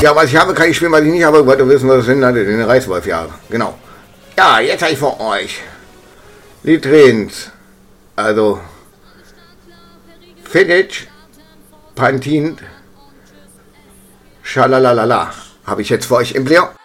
Ja, was ich habe, kann ich spielen, was ich nicht habe. Wollte wissen, was das sind, den Reiswolf-Jahre. Genau. Ja, jetzt habe ich vor euch die Trends. Also Finish, Pantin, Schalalalala. Habe ich jetzt für euch im Player.